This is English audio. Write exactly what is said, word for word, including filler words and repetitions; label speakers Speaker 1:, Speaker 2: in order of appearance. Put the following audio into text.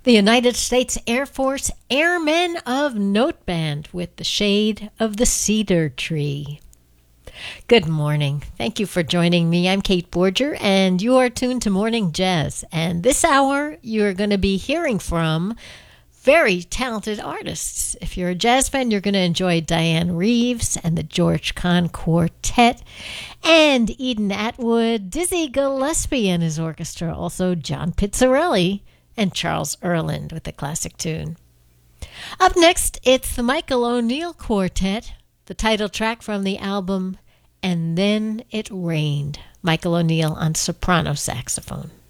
Speaker 1: The United States Air Force Airmen of Note Band with The Shade of the Cedar Tree. Good morning. Thank you for joining me. I'm Kate Borger, and you are tuned to Morning Jazz. And this hour, you're going to be hearing from very talented artists. If you're a jazz fan, you're going to enjoy Diane Reeves and the George Kahn Quartet, and Eden Atwood, Dizzy Gillespie and his orchestra, also John Pizzarelli, and Charles Earland with the classic tune. Up next, it's the Michael O'Neill Quartet, the title track from the album And Then It Rained. Michael O'Neill on soprano saxophone.